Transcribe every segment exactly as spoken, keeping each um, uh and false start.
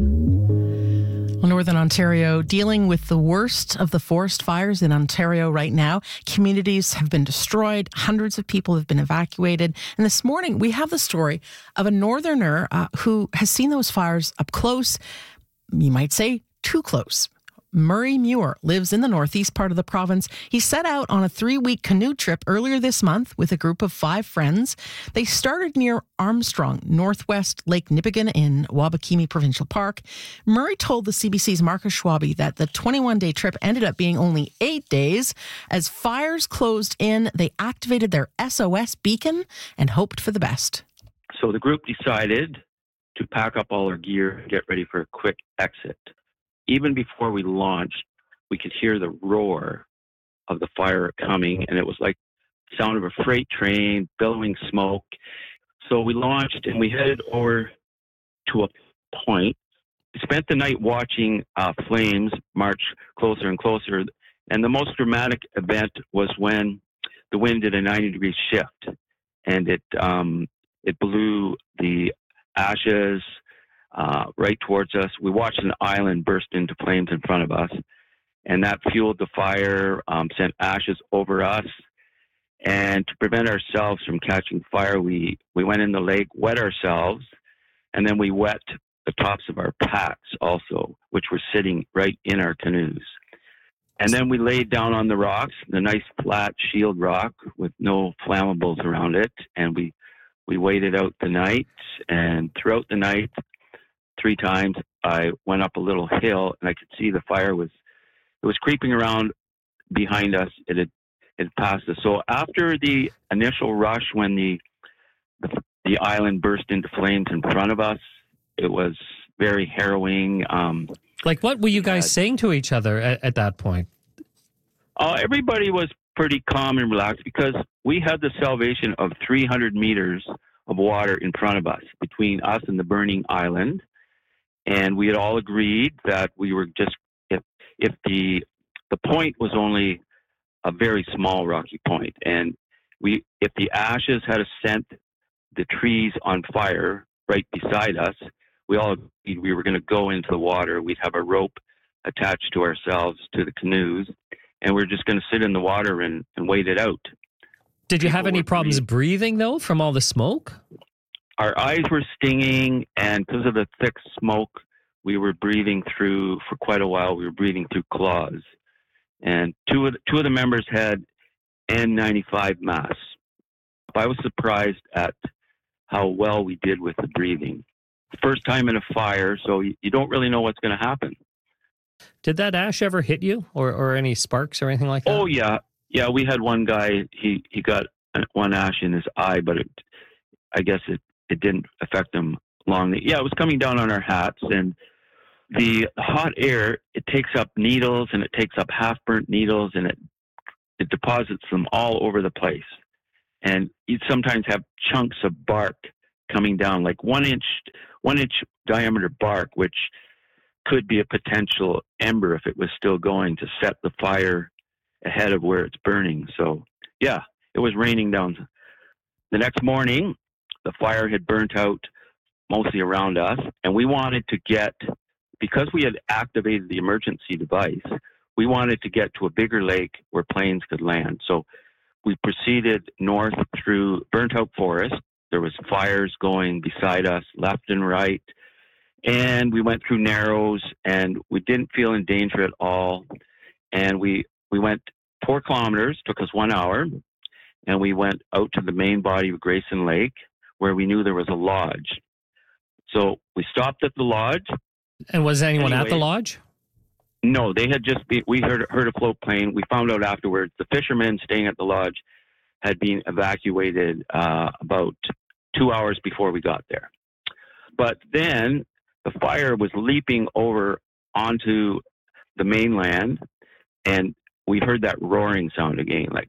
Northern Ontario dealing with the worst of the forest fires in Ontario right now. Communities have been destroyed. Hundreds of people have been evacuated. And this morning, we have the story of a northerner uh, who has seen those fires up close. You might say too close. Murray Muir lives in the northeast part of the province. He set out on a three-week canoe trip earlier this month with a group of five friends. They started near Armstrong, northwest Lake Nipigon in Wabakimi Provincial Park. Murray told the C B C's Marcus Schwabe that the twenty-one-day trip ended up being only eight days. As fires closed in, they activated their S O S beacon and hoped for the best. So the group decided to pack up all our gear and get ready for a quick exit. Even before we launched, we could hear the roar of the fire coming, and it was like the sound of a freight train, billowing smoke. So we launched, and we headed over to a point. We spent the night watching uh, flames march closer and closer, and the most dramatic event was when the wind did a ninety-degree shift, and it um, it blew the ashes Uh, right towards us. We watched an island burst into flames in front of us, and that fueled the fire, um, sent ashes over us. And to prevent ourselves from catching fire, we, we went in the lake, wet ourselves, and then we wet the tops of our packs also, which were sitting right in our canoes. And then we laid down on the rocks, the nice flat shield rock with no flammables around it, and we, we waited out the night. And throughout the night, three times, I went up a little hill, and I could see the fire was it was creeping around behind us. It had it had passed us. So after the initial rush, when the, the the island burst into flames in front of us, it was very harrowing. Um, like, what were you guys uh, saying to each other at, at that point? Uh, everybody was pretty calm and relaxed because we had the salvation of three hundred meters of water in front of us, between us and the burning island. And we had all agreed that we were just, if if the the point was only a very small rocky point, and we if the ashes had sent the trees on fire right beside us, we all agreed we were going to go into the water. We'd have a rope attached to ourselves to the canoes, and we we're just going to sit in the water and, and wait it out. Did you have any problems breathing, though, from all the smoke? Our eyes were stinging, and because of the thick smoke, we were breathing through, for quite a while, we were breathing through claws. And two of the, two of the members had N ninety-five masks. I was surprised at how well we did with the breathing. First time in a fire, so you, you don't really know what's going to happen. Did that ash ever hit you, or, or any sparks or anything like that? Oh, yeah. Yeah, we had one guy, he, he got one ash in his eye, but it, I guess it, it didn't affect him long. Yeah, it was coming down on our hats, and the hot air, it takes up needles, and it takes up half-burnt needles, and it it deposits them all over the place. And you'd sometimes have chunks of bark coming down, like one inch, one inch diameter bark, which could be a potential ember if it was still going to set the fire ahead of where it's burning. So, yeah, it was raining down. The next morning, the fire had burnt out mostly around us, and we wanted to get, because we had activated the emergency device, we wanted to get to a bigger lake where planes could land. So we proceeded north through burnt-out forest. There was fires going beside us, left and right, and we went through narrows, and we didn't feel in danger at all. And we we went four kilometers, took us one hour, and we went out to the main body of Grayson Lake, where we knew there was a lodge. So we stopped at the lodge. And was anyone anyway, at the lodge? No, they had just been, we heard, heard a float plane. We found out afterwards the fishermen staying at the lodge had been evacuated uh, about two hours before we got there. But then the fire was leaping over onto the mainland, and we heard that roaring sound again, like,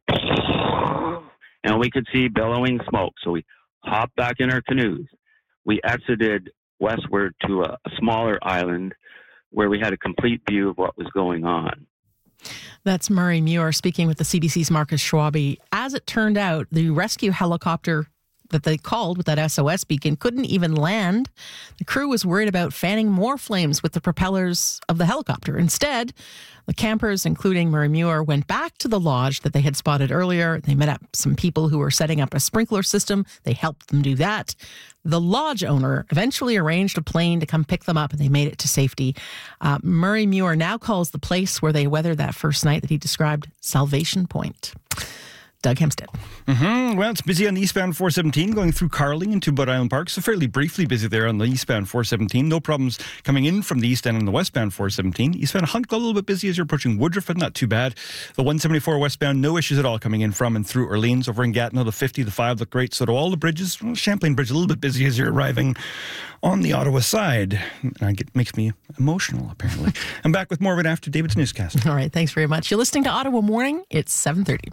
and we could see billowing smoke. So we hopped back in our canoes. We exited westward to a, a smaller island where we had a complete view of what was going on. That's Murray Muir speaking with the C B C's Marcus Schwabe. As it turned out, the rescue helicopter that they called with that S O S beacon couldn't even land. The crew was worried about fanning more flames with the propellers of the helicopter. Instead, the campers, including Murray Muir, went back to the lodge that they had spotted earlier. They met up some people who were setting up a sprinkler system. They helped them do that. The lodge owner eventually arranged a plane to come pick them up, and they made it to safety. Uh, Murray Muir now calls the place where they weathered that first night that he described Salvation Point. Doug Hempstead. Mm-hmm. Well, it's busy on the eastbound four seventeen going through Carling into Bud Island Park. So fairly briefly busy there on the eastbound four seventeen. No problems coming in from the east end on the westbound four seventeen. Eastbound Hunt got a little bit busy as you're approaching Woodruff, but not too bad. The one seventy-four westbound, no issues at all coming in from and through Orleans. Over in Gatineau, the fifty, the five look great. So do all the bridges. Well, Champlain Bridge a little bit busy as you're arriving on the Ottawa side. It makes me emotional, apparently. I'm back with more of it after David's newscast. All right, thanks very much. You're listening to Ottawa Morning. It's seven thirty.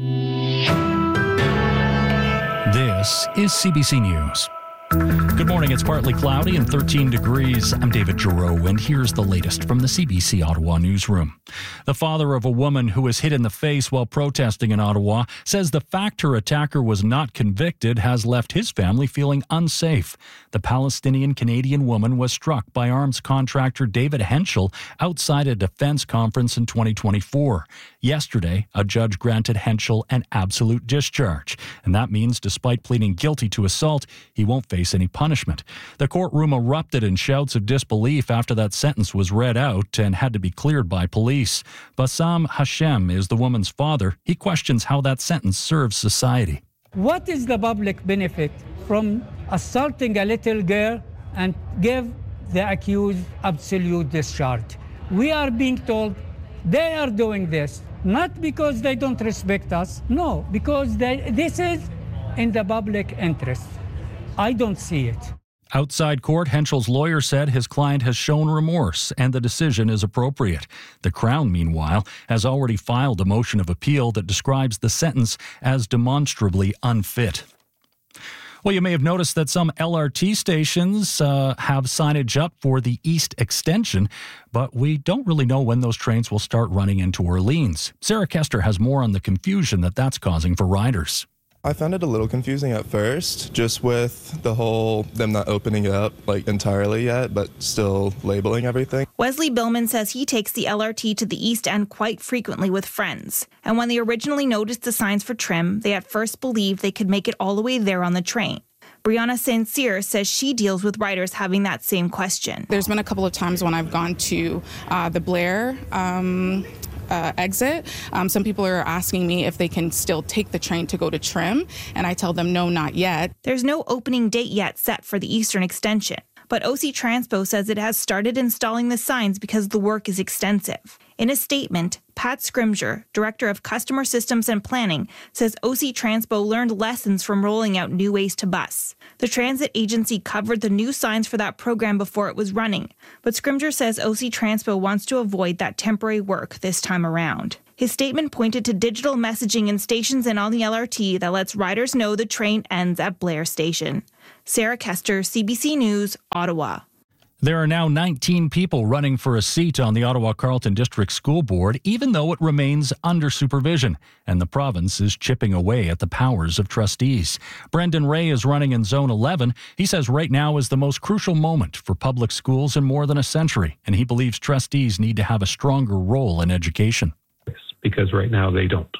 This is C B C News. Good morning. It's partly cloudy and thirteen degrees. I'm David Giroux, and here's the latest from the C B C Ottawa newsroom. The father of a woman who was hit in the face while protesting in Ottawa says the fact her attacker was not convicted has left his family feeling unsafe. The Palestinian-Canadian woman was struck by arms contractor David Henschel outside a defense conference in twenty twenty-four. Yesterday, a judge granted Henschel an absolute discharge, and that means despite pleading guilty to assault, he won't face any punishment. The courtroom erupted in shouts of disbelief after that sentence was read out and had to be cleared by police. Bassam Hashem is the woman's father. He questions how that sentence serves society. What is the public benefit from assaulting a little girl and give the accused absolute discharge? We are being told they are doing this, not because they don't respect us, no, because they, this is in the public interest. I don't see it. Outside court, Henschel's lawyer said his client has shown remorse and the decision is appropriate. The Crown, meanwhile, has already filed a motion of appeal that describes the sentence as demonstrably unfit. Well, you may have noticed that some L R T stations uh, have signage up for the East Extension, but we don't really know when those trains will start running into Orleans. Sarah Kester has more on the confusion that that's causing for riders. I found it a little confusing at first, just with the whole them not opening it up like entirely yet, but still labeling everything. Wesley Billman says he takes the L R T to the East End quite frequently with friends. And when they originally noticed the signs for trim, they at first believed they could make it all the way there on the train. Brianna Saint Cyr says she deals with riders having that same question. There's been a couple of times when I've gone to uh, the Blair um, uh, exit. Um, some people are asking me if they can still take the train to go to Trim, and I tell them no, not yet. There's no opening date yet set for the Eastern Extension, but O C Transpo says it has started installing the signs because the work is extensive. In a statement, Pat Scrimger, Director of Customer Systems and Planning, says O C Transpo learned lessons from rolling out new ways to bus. The transit agency covered the new signs for that program before it was running, but Scrimger says O C Transpo wants to avoid that temporary work this time around. His statement pointed to digital messaging in stations and on the L R T that lets riders know the train ends at Blair Station. Sarah Kester, C B C News, Ottawa. There are now nineteen people running for a seat on the Ottawa-Carleton District School Board, even though it remains under supervision, and the province is chipping away at the powers of trustees. Brendan Ray is running in Zone eleven. He says right now is the most crucial moment for public schools in more than a century, and he believes trustees need to have a stronger role in education. Because right now they don't.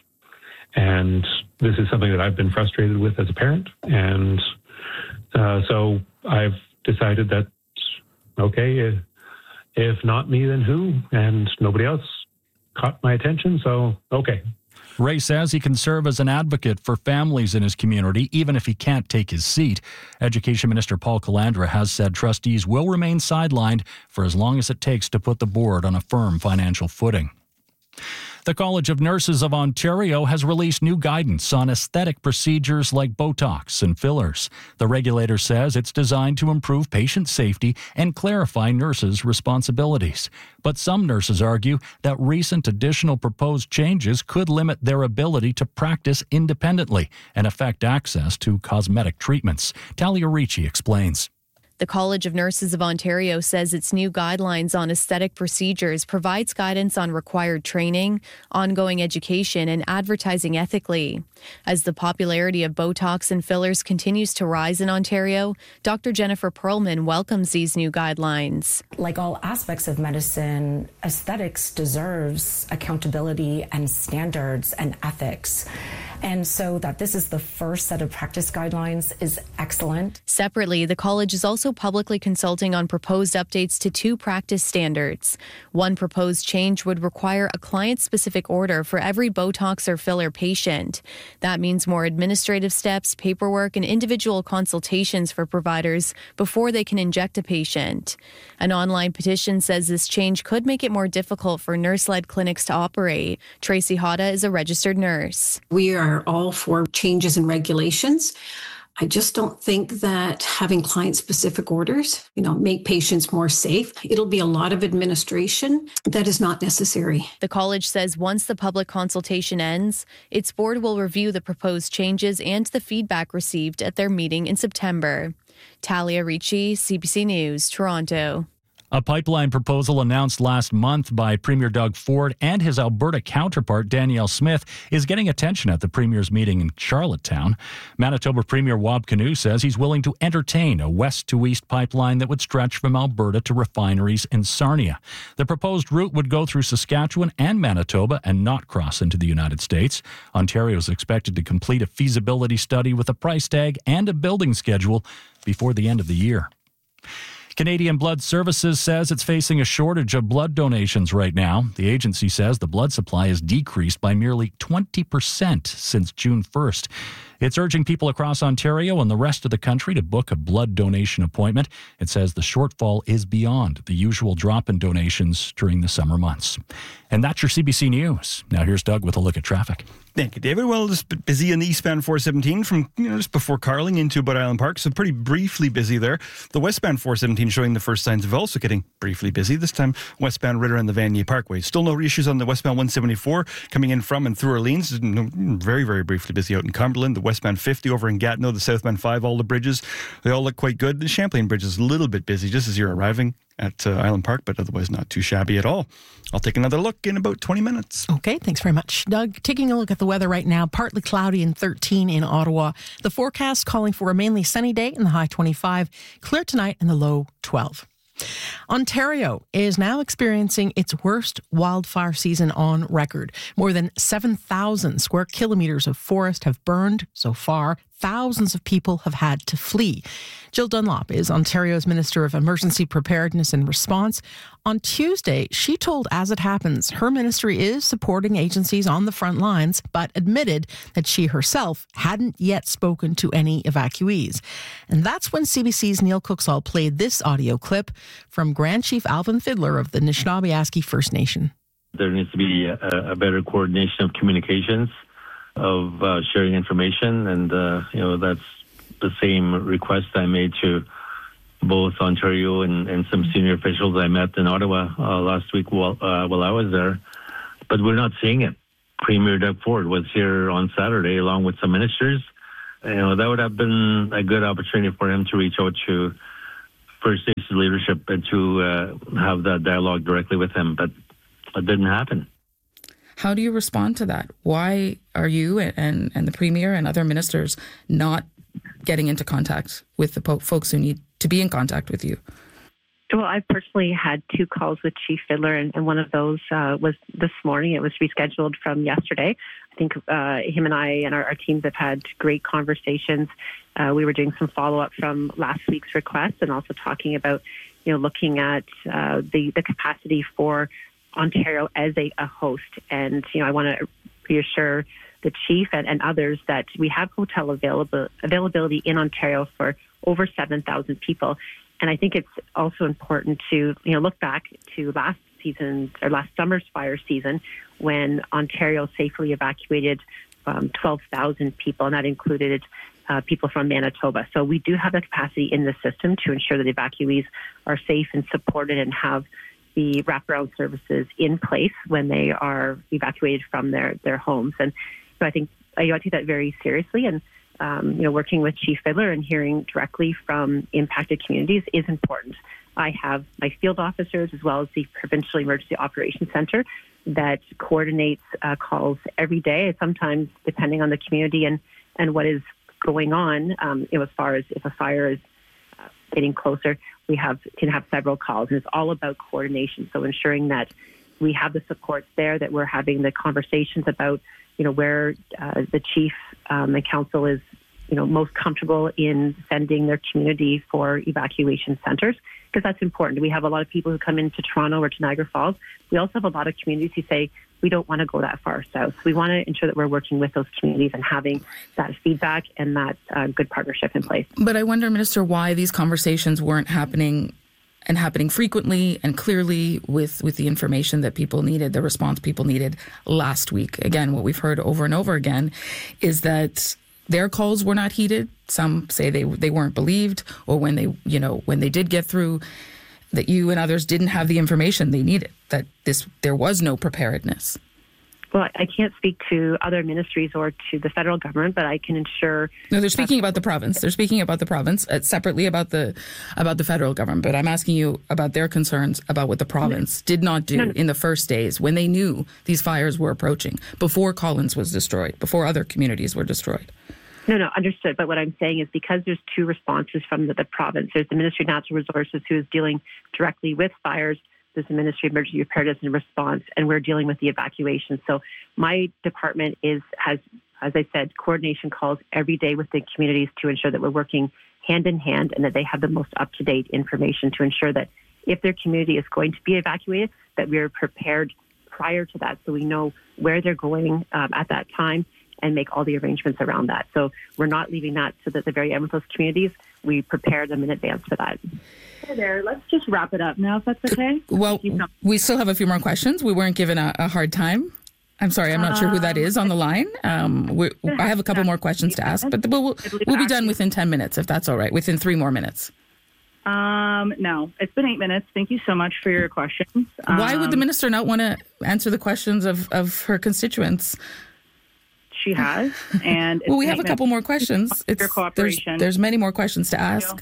And this is something that I've been frustrated with as a parent, and uh, so I've decided that okay, if not me, then who? And nobody else caught my attention, so okay. Ray says he can serve as an advocate for families in his community, even if he can't take his seat. Education Minister Paul Calandra has said trustees will remain sidelined for as long as it takes to put the board on a firm financial footing. The College of Nurses of Ontario has released new guidance on aesthetic procedures like Botox and fillers. The regulator says it's designed to improve patient safety and clarify nurses' responsibilities. But some nurses argue that recent additional proposed changes could limit their ability to practice independently and affect access to cosmetic treatments. Talia Ricci explains. The College of Nurses of Ontario says its new guidelines on aesthetic procedures provides guidance on required training, ongoing education, and advertising ethically. As the popularity of Botox and fillers continues to rise in Ontario, Doctor Jennifer Perlman welcomes these new guidelines. Like all aspects of medicine, aesthetics deserves accountability and standards and ethics. And so that this is the first set of practice guidelines is excellent. Separately, the college is also publicly consulting on proposed updates to two practice standards. One proposed change would require a client-specific order for every Botox or filler patient. That means more administrative steps, paperwork, and individual consultations for providers before they can inject a patient. An online petition says this change could make it more difficult for nurse-led clinics to operate. Tracy Hada is a registered nurse. We are all for changes in regulations. I just don't think that having client-specific orders, you know, make patients more safe. It'll be a lot of administration that is not necessary. The college says once the public consultation ends, its board will review the proposed changes and the feedback received at their meeting in September. Talia Ricci, C B C News, Toronto. A pipeline proposal announced last month by Premier Doug Ford and his Alberta counterpart Danielle Smith is getting attention at the Premier's meeting in Charlottetown. Manitoba Premier Wab Kinew says he's willing to entertain a west-to-east pipeline that would stretch from Alberta to refineries in Sarnia. The proposed route would go through Saskatchewan and Manitoba and not cross into the United States. Ontario is expected to complete a feasibility study with a price tag and a building schedule before the end of the year. Canadian Blood Services says it's facing a shortage of blood donations right now. The agency says the blood supply has decreased by nearly twenty percent since June first. It's urging people across Ontario and the rest of the country to book a blood donation appointment. It says the shortfall is beyond the usual drop in donations during the summer months. And that's your C B C News. Now here's Doug with a look at traffic. Thank you, David. Well, just busy on the eastbound four seventeen from, you know, just before Carling into Bud Island Park, so pretty briefly busy there. The westbound four seventeen showing the first signs of also getting briefly busy, this time westbound right around the Vanier Parkway. Still no issues on the westbound one seventy-four coming in from and through Orleans. Very, very briefly busy out in Cumberland. The westbound fifty over in Gatineau, the southbound five, all the bridges, they all look quite good. The Champlain Bridge is a little bit busy just as you're arriving at uh, Island Park, but otherwise not too shabby at all. I'll take another look in about twenty minutes. Okay, thanks very much, Doug. Taking a look at the weather right now, partly cloudy and thirteen in Ottawa. The forecast calling for a mainly sunny day in the high twenty-five, clear tonight in the low twelve. Ontario is now experiencing its worst wildfire season on record. More than seven thousand square kilometres of forest have burned so far. Thousands of people have had to flee. Jill Dunlop is Ontario's Minister of Emergency Preparedness and Response. On Tuesday, she told As It Happens her ministry is supporting agencies on the front lines, but admitted that she herself hadn't yet spoken to any evacuees. And that's when C B C's Neil Cooksall played this audio clip from Grand Chief Alvin Fiddler of the Anishinaabe First Nation. There needs to be a, a better coordination of communications, of uh, sharing information, and uh, you know that's the same request I made to both Ontario and, and some senior officials I met in Ottawa uh, last week while, uh, while I was there. But we're not seeing it. Premier Doug Ford was here on Saturday along with some ministers. You know, that would have been a good opportunity for him to reach out to First Nations leadership and to uh, have that dialogue directly with him, but it didn't happen. How do you respond to that? Why are you and, and the Premier and other ministers not getting into contact with the po- folks who need to be in contact with you? Well, I personally had two calls with Chief Fiddler, and, and one of those uh, was this morning. It was rescheduled from yesterday. I think uh, him and I and our, our teams have had great conversations. Uh, we were doing some follow-up from last week's request and also talking about, you know, looking at uh, the, the capacity for Ontario as a, a host. And, you know, I want to reassure the chief and, and others that we have hotel available, availability in Ontario for over seven thousand people. And I think it's also important to, you know, look back to last season or last summer's fire season when Ontario safely evacuated um, twelve thousand people, and that included uh, people from Manitoba. So we do have the capacity in the system to ensure that evacuees are safe and supported and have the wraparound services in place when they are evacuated from their, their homes. And so I think I, I take that very seriously. And um, you know, working with Chief Fiddler and hearing directly from impacted communities is important. I have my field officers as well as the Provincial Emergency Operations Center that coordinates uh, calls every day, sometimes depending on the community and, and what is going on. Um, you know, as far as if a fire is uh, getting closer, we have can have several calls, and it's all about coordination. So ensuring that we have the supports there, that we're having the conversations about, you know, where uh, the chief um, and council is, you know, most comfortable in sending their community for evacuation centers, because that's important. We have a lot of people who come into Toronto or to Niagara Falls. We also have a lot of communities who say, we don't want to go that far south. We want to ensure that we're working with those communities and having that feedback and that uh, good partnership in place. But I wonder, Minister, why these conversations weren't happening and happening frequently and clearly with, with the information that people needed, the response people needed last week. Again, what we've heard over and over again is that their calls were not heeded. Some say they they weren't believed, or when they, you know, when they did get through, that you and others didn't have the information they needed, that this there was no preparedness. Well, I can't speak to other ministries or to the federal government, but I can ensure. No, they're speaking about the province. They're speaking about the province uh, separately about the about the federal government. But I'm asking you about their concerns about what the province did not do no, no. in the first days when they knew these fires were approaching, before Collins was destroyed, before other communities were destroyed. No, no, understood. But what I'm saying is, because there's two responses from the, the province, there's the Ministry of Natural Resources, who is dealing directly with fires. There's the Ministry of Emergency Preparedness and Response, and we're dealing with the evacuation. So my department is has, as I said, coordination calls every day with the communities to ensure that we're working hand in hand and that they have the most up-to-date information to ensure that if their community is going to be evacuated, that we're prepared prior to that, so we know where they're going um, at that time and make all the arrangements around that. So we're not leaving that to the, the very end with those communities. We prepare them in advance for that. Hey there, let's just wrap it up now, if that's okay. Well, we still have a few more questions. We weren't given a, a hard time. I'm sorry, I'm not um, sure who that is on the line. Um, we, I have a couple more questions to ask, but we'll, we'll, we'll be done within ten minutes, if that's all right, within three more minutes. Um, no, it's been eight minutes. Thank you so much for your questions. Um, Why would the minister not want to answer the questions of, of her constituents? She has, and well, we have a couple more questions. It's your cooperation. There's, there's many more questions to ask.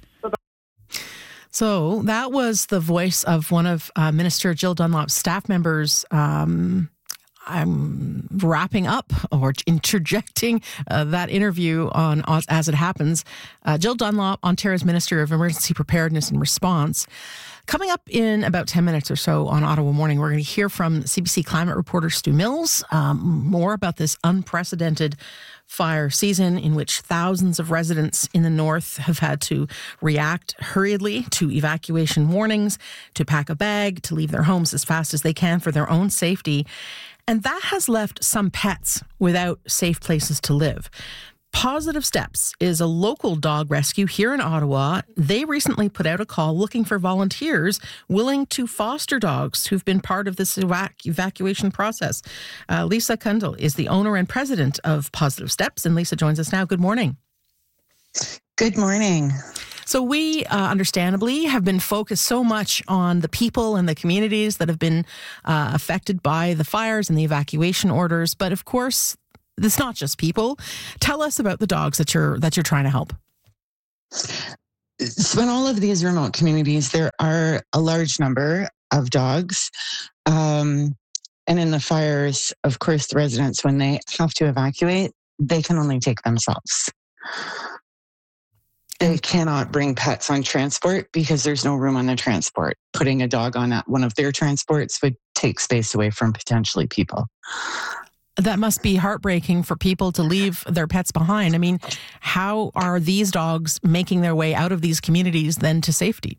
So that was the voice of one of uh, Minister Jill Dunlop's staff members. Um, I'm wrapping up or interjecting uh, that interview on As It Happens. Uh, Jill Dunlop, Ontario's Minister of Emergency Preparedness and Response. Coming up in about ten minutes or so on Ottawa Morning, we're going to hear from C B C climate reporter Stu Mills um, more about this unprecedented fire season in which thousands of residents in the north have had to react hurriedly to evacuation warnings, to pack a bag, to leave their homes as fast as they can for their own safety. And that has left some pets without safe places to live. Positive Steps is a local dog rescue here in Ottawa. They recently put out a call looking for volunteers willing to foster dogs who've been part of this evac- evacuation process. Uh, Lisa Kundal is the owner and president of Positive Steps, and Lisa joins us now. Good morning. Good morning. So we, uh, understandably, have been focused so much on the people and the communities that have been uh, affected by the fires and the evacuation orders. But of course, it's not just people. Tell us about the dogs that you're that you're trying to help. So in all of these remote communities, there are a large number of dogs. Um, and in the fires, of course, the residents, when they have to evacuate, they can only take themselves. They cannot bring pets on transport because there's no room on the transport. Putting a dog on one of their transports would take space away from potentially people. That must be heartbreaking for people to leave their pets behind. I mean, how are these dogs making their way out of these communities then to safety?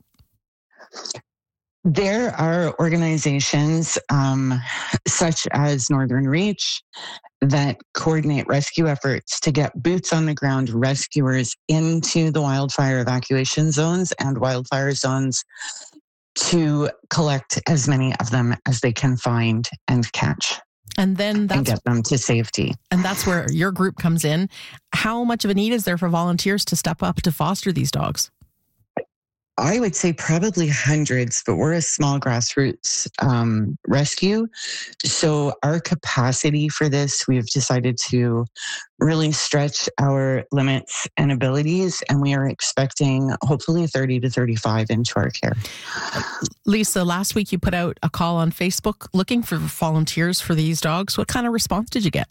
There are organizations um, such as Northern Reach that coordinate rescue efforts to get boots on the ground rescuers into the wildfire evacuation zones and wildfire zones to collect as many of them as they can find and catch. And then that's, and get them to safety. And that's where your group comes in. How much of a need is there for volunteers to step up to foster these dogs? I would say probably hundreds, but we're a small grassroots um, rescue. So our capacity for this, we've decided to really stretch our limits and abilities, and we are expecting hopefully thirty to thirty-five into our care. Lisa, last week you put out a call on Facebook looking for volunteers for these dogs. What kind of response did you get?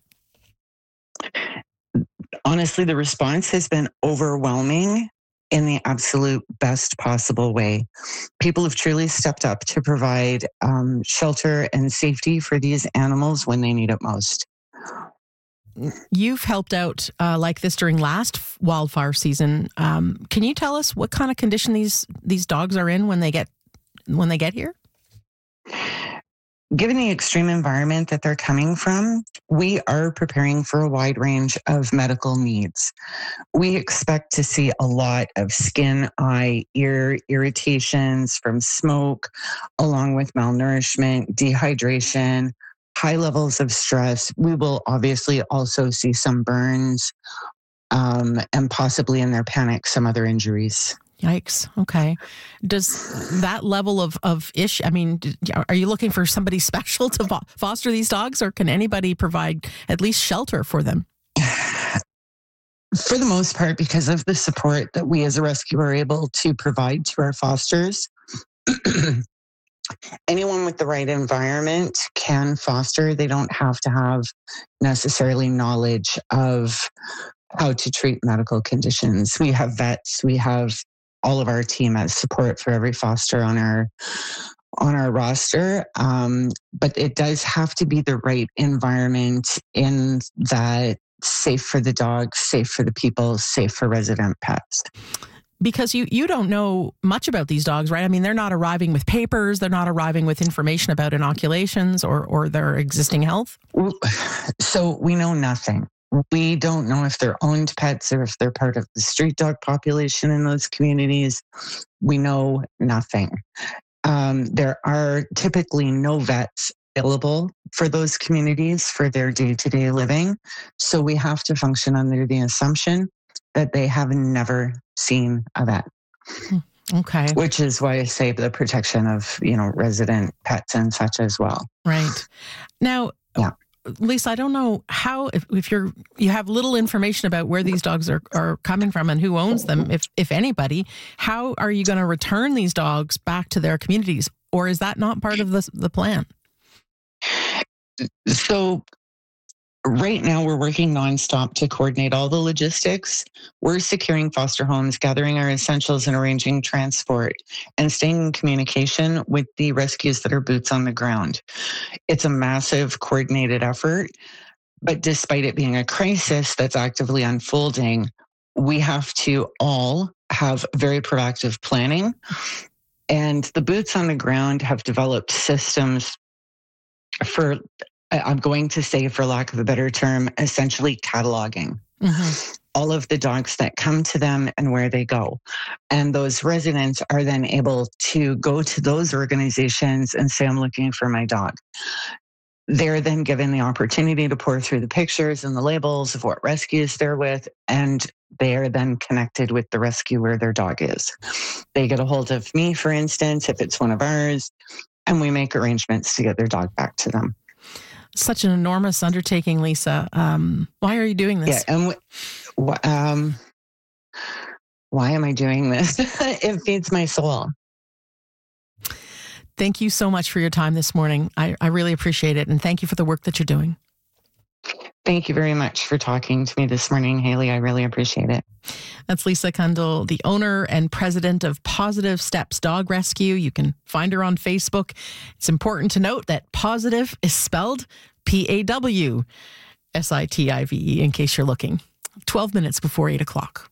Honestly, the response has been overwhelming in the absolute best possible way. People have truly stepped up to provide um, shelter and safety for these animals when they need it most. You've helped out uh, like this during last wildfire season. Um, can you tell us what kind of condition these these dogs are in when they get when they get here? Given the extreme environment that they're coming from, we are preparing for a wide range of medical needs. We expect to see a lot of skin, eye, ear irritations from smoke, along with malnourishment, dehydration, high levels of stress. We will obviously also see some burns, um, and possibly in their panic, some other injuries. Yikes. Okay. Does that level of, of issue, I mean, are you looking for somebody special to fo- foster these dogs, or can anybody provide at least shelter for them? For the most part, because of the support that we as a rescue are able to provide to our fosters, anyone with the right environment can foster. They don't have to have necessarily knowledge of how to treat medical conditions. We have vets, we have all of our team as support for every foster on our on our roster. Um, but it does have to be the right environment in that safe for the dogs, safe for the people, safe for resident pets. Because you, you don't know much about these dogs, right? I mean, they're not arriving with papers. They're not arriving with information about inoculations or, or their existing health. So we know nothing. We don't know if they're owned pets or if they're part of the street dog population in those communities. We know nothing. Um, there are typically no vets available for those communities for their day-to-day living. So we have to function under the assumption that they have never seen a vet. Okay. Which is why I say the protection of, you know, resident pets and such as well. Right. Now, yeah. Lisa, I don't know how, if, if you're, you have little information about where these dogs are, are coming from and who owns them, if, if anybody, how are you going to return these dogs back to their communities? Or is that not part of the, the plan? So right now we're working nonstop to coordinate all the logistics. We're securing foster homes, gathering our essentials and arranging transport, and staying in communication with the rescues that are boots on the ground. It's a massive coordinated effort, but despite it being a crisis that's actively unfolding, we have to all have very proactive planning. And the boots on the ground have developed systems for, I'm going to say, for lack of a better term, essentially cataloging mm-hmm. all of the dogs that come to them and where they go. And those residents are then able to go to those organizations and say, I'm looking for my dog. They're then given the opportunity to pour through the pictures and the labels of what rescues they're with, and they are then connected with the rescue where their dog is. They get a hold of me, for instance, if it's one of ours, and we make arrangements to get their dog back to them. Such an enormous undertaking, Lisa. Um, why are you doing this? Yeah, and w- um, why am I doing this? It feeds my soul. Thank you so much for your time this morning. I, I really appreciate it, and thank you for the work that you're doing. Thank you very much for talking to me this morning, Haley. I really appreciate it. That's Lisa Kundal, the owner and president of Positive Steps Dog Rescue. You can find her on Facebook. It's important to note that Positive is spelled P A W S I T I V E in case you're looking. twelve minutes before eight o'clock.